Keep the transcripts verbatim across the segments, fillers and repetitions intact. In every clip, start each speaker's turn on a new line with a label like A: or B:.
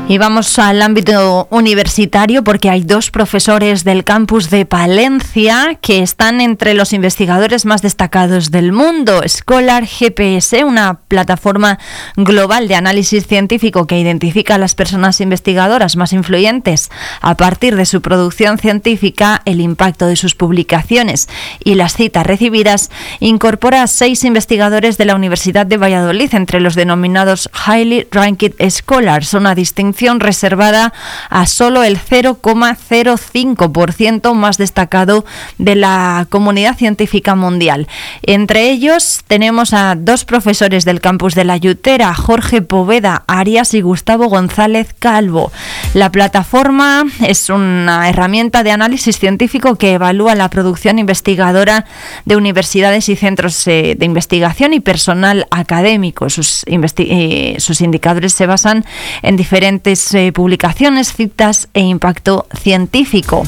A: Y vamos al ámbito universitario porque hay dos profesores del campus de Palencia que están entre los investigadores más destacados del mundo. Scholar G P S, una plataforma global de análisis científico que identifica a las personas investigadoras más influyentes a partir de su producción científica, el impacto de sus publicaciones y las citas recibidas, incorpora a seis investigadores de la Universidad de Valladolid entre los denominados Highly Ranked Scholars, una distinción reservada a solo el cero coma cero cinco por ciento más destacado de la comunidad científica mundial. Entre ellos tenemos a dos profesores del campus de La Yutera, Jorge Poveda Arias y Gustavo González Calvo. La plataforma es una herramienta de análisis científico que evalúa la producción investigadora de universidades y centros eh, de investigación y personal académico. Sus, investi- eh, sus indicadores se basan en diferentes eh, publicaciones, citas e impacto científico.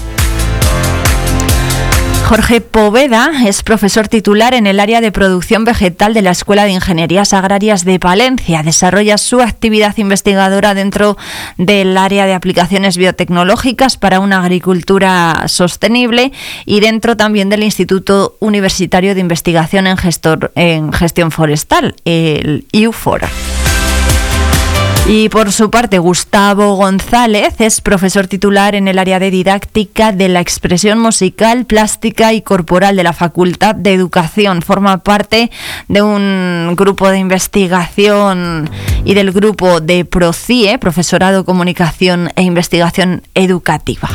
A: Jorge Poveda es profesor titular en el área de producción vegetal de la Escuela de Ingenierías Agrarias de Palencia. Desarrolla su actividad investigadora dentro del área de aplicaciones biotecnológicas para una agricultura sostenible y dentro también del Instituto Universitario de Investigación en, Gestor, en Gestión Forestal, el I U F O R. Y por su parte, Gustavo González es profesor titular en el área de didáctica de la expresión musical, plástica y corporal de la Facultad de Educación. Forma parte de un grupo de investigación y del grupo de PROCIE, Profesorado, Comunicación e Investigación Educativa.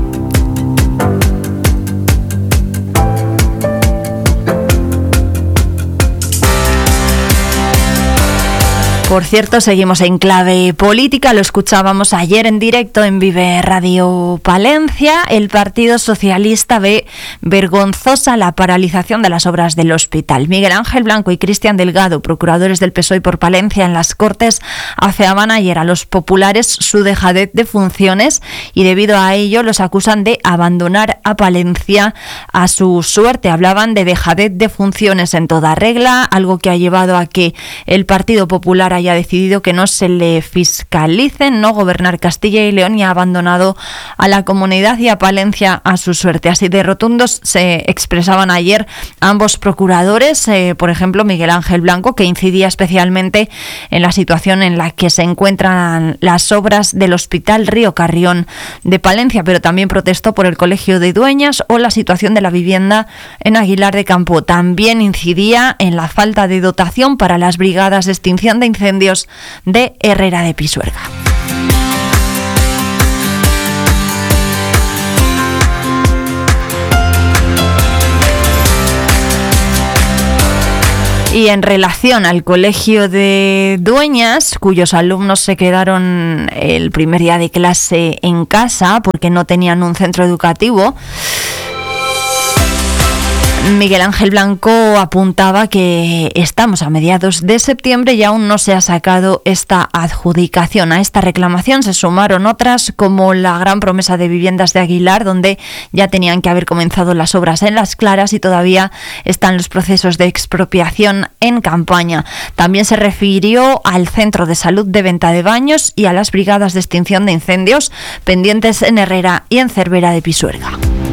A: Por cierto, seguimos en clave política, lo escuchábamos ayer en directo en Vive Radio Palencia. El Partido Socialista ve vergonzosa la paralización de las obras del hospital. Miguel Ángel Blanco y Cristian Delgado, procuradores del P S O E por Palencia en las Cortes, afeaban ayer a los populares su dejadez de funciones y debido a ello los acusan de abandonar a Palencia a su suerte. Hablaban de dejadez de funciones en toda regla, algo que ha llevado a que el Partido Popular haya decidido que no se le fiscalicen, no gobernar Castilla y León y ha abandonado a la comunidad y a Palencia a su suerte. Así de rotundos se expresaban ayer ambos procuradores, eh, por ejemplo Miguel Ángel Blanco, que incidía especialmente en la situación en la que se encuentran las obras del Hospital Río Carrión de Palencia, pero también protestó por el Colegio de Dueñas o la situación de la vivienda en Aguilar de Campo. También incidía en la falta de dotación para las brigadas de extinción de incendios de Herrera de Pisuerga. Y en relación al Colegio de Dueñas, cuyos alumnos se quedaron el primer día de clase en casa porque no tenían un centro educativo, Miguel Ángel Blanco apuntaba que estamos a mediados de septiembre y aún no se ha sacado esta adjudicación. A esta reclamación se sumaron otras como la gran promesa de viviendas de Aguilar, donde ya tenían que haber comenzado las obras en Las Claras y todavía están los procesos de expropiación en campaña. También se refirió al Centro de Salud de Venta de Baños y a las brigadas de extinción de incendios pendientes en Herrera y en Cervera de Pisuerga.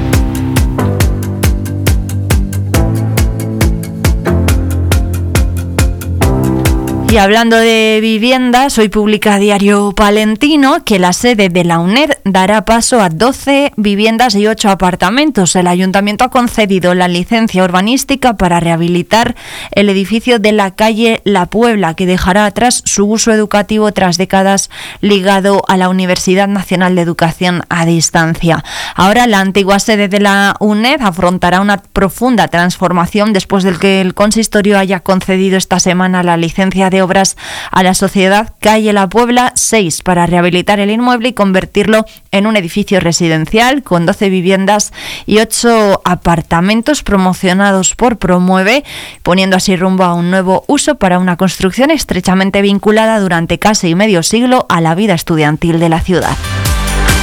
A: Y hablando de viviendas, hoy publica Diario Palentino que la sede de la UNED dará paso a doce viviendas y ocho apartamentos. El Ayuntamiento ha concedido la licencia urbanística para rehabilitar el edificio de la calle La Puebla, que dejará atrás su uso educativo tras décadas ligado a la Universidad Nacional de Educación a Distancia. Ahora la antigua sede de la UNED afrontará una profunda transformación después de que el consistorio haya concedido esta semana la licencia de obras a la sociedad Calle La Puebla seis para rehabilitar el inmueble y convertirlo en un edificio residencial con doce viviendas y ocho apartamentos promocionados por Promueve, poniendo así rumbo a un nuevo uso para una construcción estrechamente vinculada durante casi medio siglo a la vida estudiantil de la ciudad.